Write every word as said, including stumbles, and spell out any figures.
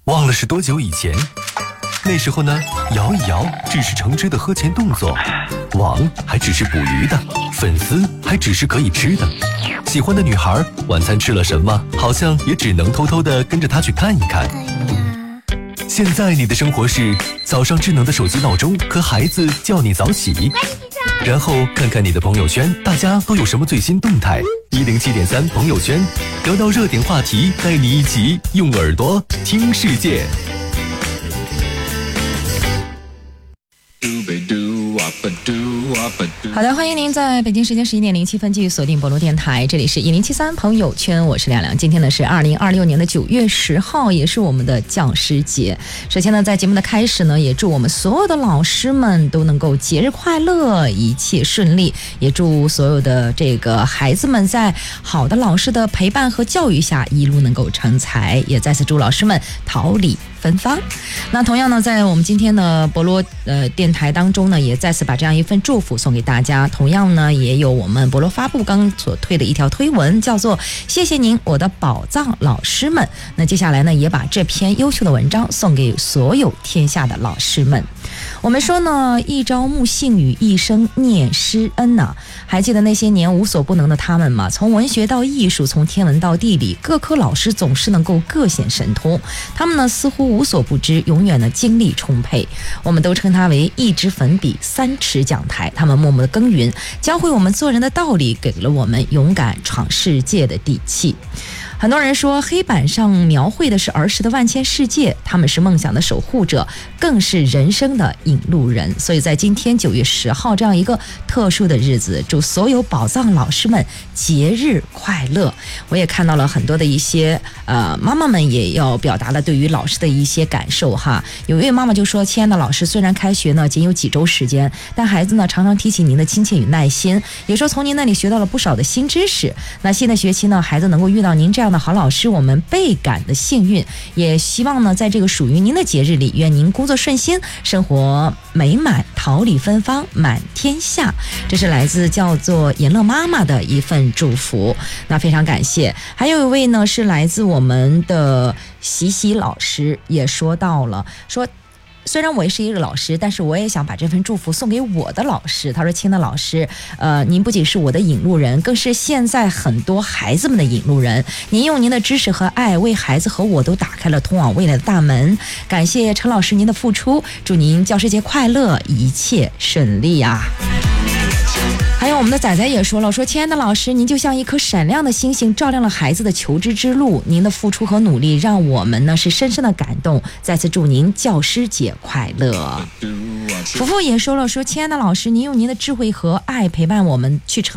忘了是多久以前？那时候呢，摇一摇只是橙汁的喝前动作，网还只是捕鱼的，粉丝还只是可以吃的。喜欢的女孩晚餐吃了什么，好像也只能偷偷的跟着她去看一看。现在你的生活是早上智能的手机闹钟和孩子叫你早起，然后看看你的朋友圈，大家都有什么最新动态。一零七点三朋友圈，聊聊热点话题，带你一起用耳朵听世界。 好的，欢迎您在北京时间十一点零七分继续锁定博罗电台，这里是一零七三朋友圈，我是亮亮。今天呢是二零二六年的九月十号，也是我们的教师节。首先呢，在节目的开始呢，也祝我们所有的老师们都能够节日快乐，一切顺利。也祝所有的这个孩子们在好的老师的陪伴和教育下，一路能够成才。也再次祝老师们桃李芬芳。那同样呢，在我们今天的博罗呃电台当中呢，也再次把这样一份祝福送给大家。同样呢，也有我们博罗发布刚所推的一条推文，叫做谢谢您我的宝藏老师们。那接下来呢，也把这篇优秀的文章送给所有天下的老师们。我们说呢，一朝沐信与一生念师恩呐、啊。还记得那些年无所不能的他们吗？从文学到艺术，从天文到地理，各科老师总是能够各显神通。他们呢似乎无所不知，永远呢精力充沛。我们都称他为一支粉笔，三尺讲台。他们默默的耕耘，教会我们做人的道理，给了我们勇敢闯世界的底气。很多人说黑板上描绘的是儿时的万千世界，他们是梦想的守护者，更是人生的引路人。所以在今天九月十号这样一个特殊的日子，祝所有宝藏老师们节日快乐。我也看到了很多的一些呃妈妈们也要表达了对于老师的一些感受哈。有一位妈妈就说，亲爱的老师，虽然开学呢仅有几周时间，但孩子呢常常提起您的亲切与耐心，也说从您那里学到了不少的新知识。那新的学期呢，孩子能够遇到您这样的好老师，我们倍感的幸运。也希望呢在这个属于您的节日里，愿您工作顺心，生活美满，桃李芬芳满天下。这是来自叫做颜乐妈妈的一份祝福，那非常感谢。还有一位呢是来自我们的喜喜老师，也说到了，说虽然我也是一个老师，但是我也想把这份祝福送给我的老师。他说，亲爱的老师，呃，您不仅是我的引路人，更是现在很多孩子们的引路人。您用您的知识和爱，为孩子和我都打开了通往未来的大门。感谢陈老师您的付出，祝您教师节快乐，一切顺利啊！还有我们的仔仔也说了，说亲爱的老师，您就像一颗闪亮的星星，照亮了孩子的求知之路。您的付出和努力让我们呢是深深的感动。再次祝您教师节快乐。福福也说了，说亲爱的老师，您用您的智慧和爱陪伴我们去成